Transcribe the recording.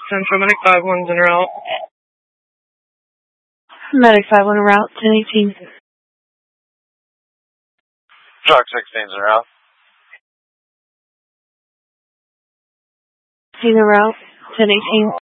Central Medic 5-1's en route. Medic 5-1 en route, 1018. Truck 16's en route. 16 en route, 1018.